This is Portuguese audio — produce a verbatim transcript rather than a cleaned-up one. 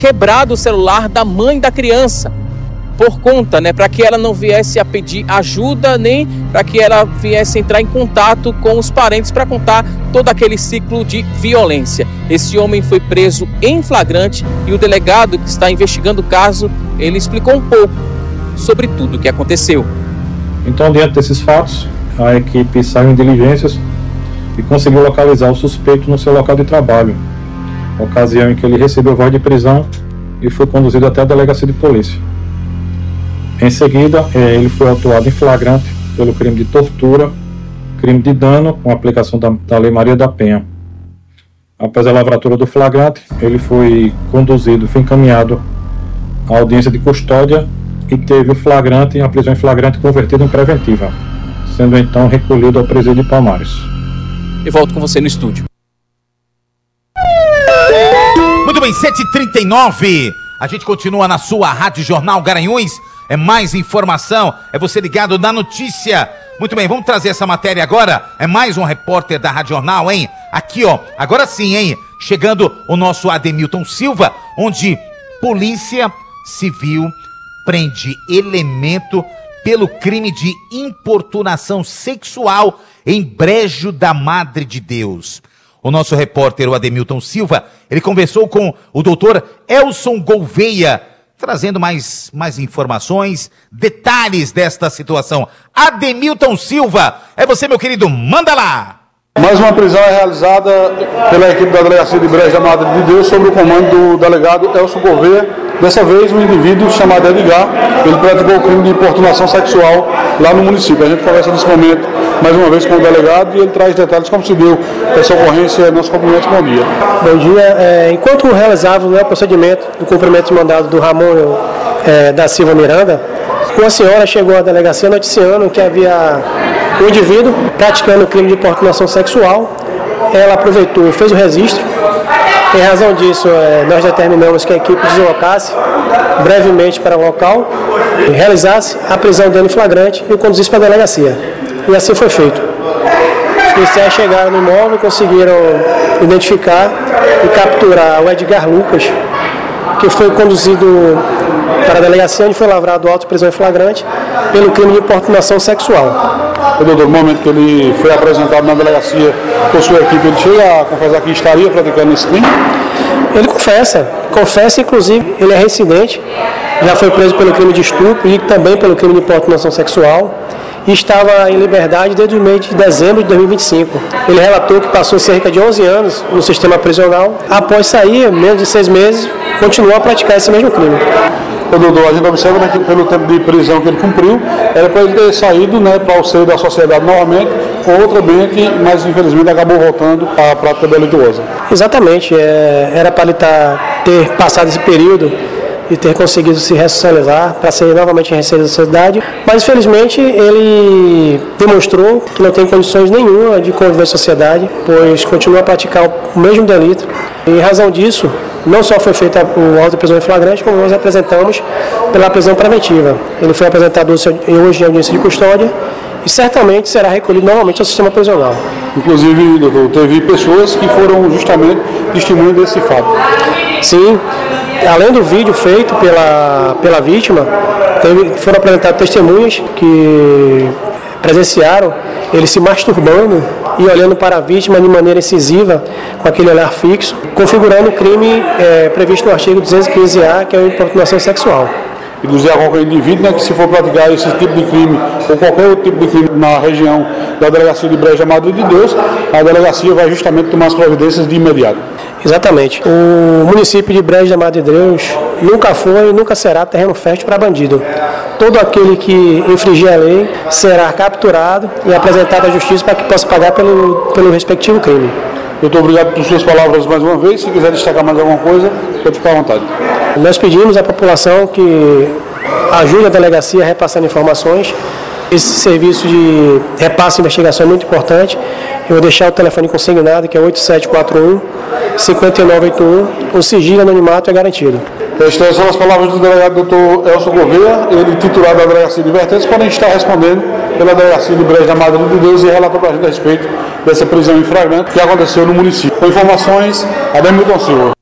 quebrado o celular da mãe da criança, por conta, né, para que ela não viesse a pedir ajuda, nem para que ela viesse a entrar em contato com os parentes para contar todo aquele ciclo de violência. Esse homem foi preso em flagrante e o delegado que está investigando o caso, ele explicou um pouco sobre tudo o que aconteceu. Então, diante desses fatos, a equipe saiu em diligências e conseguiu localizar o suspeito no seu local de trabalho, ocasião em que ele recebeu voz de prisão e foi conduzido até a delegacia de polícia. Em seguida, ele foi autuado em flagrante pelo crime de tortura, crime de dano com aplicação da, da Lei Maria da Penha. Após a lavratura do flagrante, ele foi conduzido, foi encaminhado à audiência de custódia e teve o flagrante, a prisão em flagrante convertida em preventiva, sendo então recolhido ao presídio de Palmares. Eu volto com você no estúdio. Muito bem, sete e trinta e nove. A gente continua na sua Rádio Jornal Garanhuns. É mais informação, é você ligado na notícia. Muito bem, vamos trazer essa matéria agora. É mais um repórter da Rádio Jornal, hein? Aqui, ó, agora sim, hein? Chegando o nosso Ademilton Silva, onde Polícia Civil prende elemento pelo crime de importunação sexual em Brejo da Madre de Deus. O nosso repórter, o Ademilton Silva, ele conversou com o doutor Elson Gouveia, trazendo mais, mais informações, detalhes desta situação. Ademilton Silva, é você, meu querido, manda lá! Mais uma prisão é realizada pela equipe da Delegacia de Brejo da Madre de Deus sob o comando do delegado Elson Gouveia. Dessa vez, um indivíduo chamado Edgar, ele praticou o crime de importunação sexual lá no município. A gente conversa nesse momento mais uma vez com o delegado e ele traz detalhes como se deu essa ocorrência. Nosso cumprimento, bom dia. Bom dia. É, enquanto realizava, né, o procedimento do cumprimento de mandado do Ramon é, da Silva Miranda, uma senhora chegou à delegacia noticiando que havia um indivíduo praticando o crime de importunação sexual. Ela aproveitou, fez o registro. Em razão disso, é, nós determinamos que a equipe deslocasse brevemente para o local, realizasse a prisão dele em flagrante e o conduzisse para a delegacia. E assim foi feito. Os policiais chegaram no imóvel, conseguiram identificar e capturar o Edgar Lucas, que foi conduzido para a delegacia, onde foi lavrado auto de prisão em flagrante pelo crime de importunação sexual. O doutor, no momento que ele foi apresentado na delegacia por sua equipe, ele chega a confessar que estaria praticando esse crime? Ele confessa, confessa, inclusive, ele é reincidente, já foi preso pelo crime de estupro e também pelo crime de importunação sexual e estava em liberdade desde o mês de dezembro de dois mil e vinte e cinco. Ele relatou que passou cerca de onze anos no sistema prisional, após sair, menos de seis meses, continuou a praticar esse mesmo crime. O doutor, a gente observa, né, que pelo tempo de prisão que ele cumpriu, era para ele ter saído, né, para o seio da sociedade novamente, com outro ambiente, mas infelizmente acabou voltando à prática delituosa. Exatamente, é, era para ele tá, ter passado esse período e ter conseguido se ressocializar para ser novamente reinserido na sociedade, mas infelizmente ele demonstrou que não tem condições nenhuma de conviver na sociedade, pois continua a praticar o mesmo delito. E, em razão disso, não só foi feita o auto de prisão em flagrante, como nós apresentamos pela prisão preventiva. Ele foi apresentado hoje em audiência de custódia e certamente será recolhido novamente ao sistema prisional. Inclusive, doutor, teve pessoas que foram justamente testemunhas desse fato. Sim, além do vídeo feito pela, pela vítima, teve, foram apresentadas testemunhas que presenciaram ele se masturbando e olhando para a vítima de maneira incisiva, com aquele olhar fixo, configurando o crime é, previsto no artigo duzentos e quinze A, que é a importunação sexual. E dizer a qualquer indivíduo, né, que se for praticar esse tipo de crime ou qualquer outro tipo de crime na região da Delegacia de Brejo da Madre de Deus, a delegacia vai justamente tomar as providências de imediato. Exatamente. O município de Brejo da Madre de Deus nunca foi e nunca será terreno fértil para bandido. Todo aquele que infringir a lei será capturado e apresentado à justiça para que possa pagar pelo, pelo respectivo crime. Doutor, obrigado por suas palavras mais uma vez. Se quiser destacar mais alguma coisa, pode ficar à vontade. Nós pedimos à população que ajude a delegacia a repassar informações. Esse serviço de repasse de investigação é muito importante. Eu vou deixar o telefone consignado, que é oito sete quatro um, cinco nove oito um. O sigilo anonimato é garantido. Estas são as palavras do delegado doutor Elson Gouveia, ele titular da Delegacia de Vertentes, podem estar respondendo pela Delegacia de Brejo da Madre de Deus e relatou para a gente a respeito dessa prisão em flagrante que aconteceu no município. Com informações, Ademilton Silva.